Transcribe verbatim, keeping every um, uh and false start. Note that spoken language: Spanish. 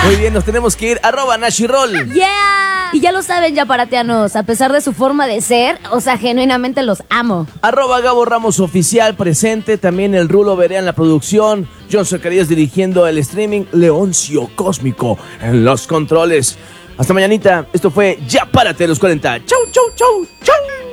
Muy bien, nos tenemos que ir. Arroba Nashirol. ¡Yeah! Y ya lo saben, yaparatianos, a pesar de su forma de ser, o sea, genuinamente los amo. Arroba Gabo Ramos Oficial presente, también el Rulo Berea en la producción, John Zacarías dirigiendo el streaming, Leoncio Cósmico en los controles. Hasta mañanita, esto fue Ya Párate los cuarenta. Chau, chau, chau, chau.